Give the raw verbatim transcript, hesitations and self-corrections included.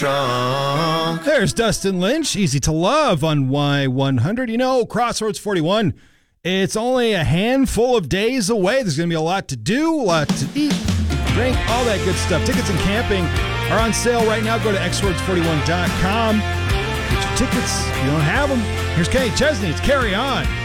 There's Dustin Lynch, Easy to Love on Y one hundred. You know, Crossroads forty-one, it's only a handful of days away. There's going to be a lot to do, a lot to eat, drink, all that good stuff. Tickets and camping are on sale right now. Go to x words forty-one dot com. Get your tickets if you don't have them. Here's Kenny Chesney. It's Carry On.